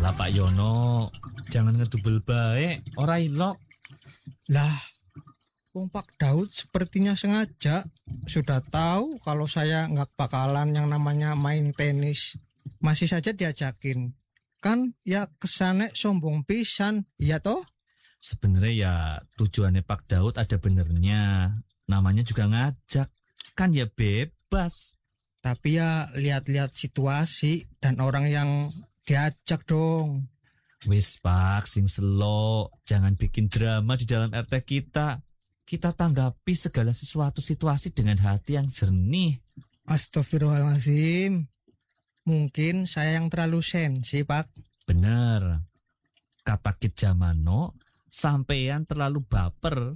Lah Pak Yono, jangan ngedubel bae, ora ilok. Lah, Wong Pak Daud sepertinya sengaja sudah tahu kalau saya nggak bakalan yang namanya main tenis. Masih saja diajakin. Kan ya kesane sombong pisan, iya toh? Sebenarnya ya tujuannya Pak Daud ada benernya. Namanya juga ngajak. Kan ya bebas. Tapi ya lihat-lihat situasi dan orang yang diajak dong. Wis Pak, sing selo. Jangan bikin drama di dalam RT kita. Kita tanggapi segala sesuatu situasi dengan hati yang jernih. Astagfirullahaladzim. Mungkin saya yang terlalu sensi, Pak. Bener. Kata Kit Jamano, sampeyan terlalu baper.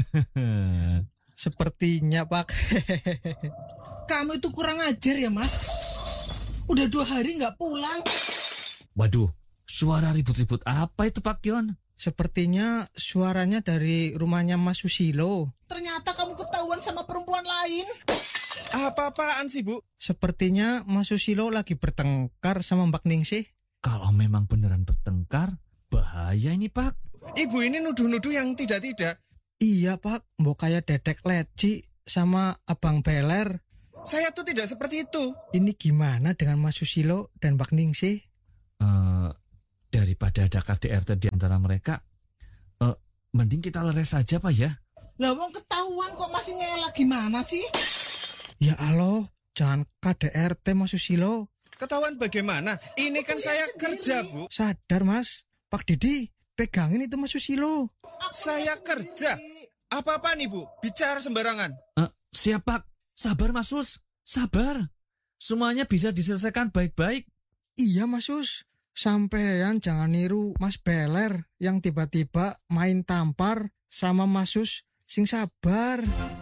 Sepertinya, Pak. Kamu itu kurang ajar ya, Mas. Udah 2 hari nggak pulang. Waduh, suara ribut-ribut apa itu Pak Yon? Sepertinya suaranya dari rumahnya Mas Susilo. Ternyata kamu ketahuan sama perempuan lain. Apa-apaan sih, Bu? Sepertinya Mas Susilo lagi bertengkar sama Mbak Ningsih. Kalau memang beneran bertengkar, bahaya ini Pak. Ibu ini nuduh-nuduh yang tidak-tidak. Iya, Pak. Mbok kayak Dedek Leci sama Abang Beler. Saya tuh tidak seperti itu. Ini gimana dengan Mas Susilo dan Mbak Ningsih? Daripada ada KDRT di antara mereka, mending kita leres saja Pak ya. Lah wong ketahuan kok masih ngelak, gimana sih? Ya Allah, jangan KDRT Mas Susilo. Ketahuan bagaimana? Ini kan saya kerja, Bu. Sadar, Mas. Pak Didi, pegangin itu Mas Susilo. Saya kerja. Apa-apa nih, Bu? Bicara sembarangan. Siap Pak, sabar Mas Sus, sabar. Semuanya bisa diselesaikan baik-baik. Iya, Mas Sus. Sampean jangan niru Mas Beler yang tiba-tiba main tampar sama Mas Sus sing sabar.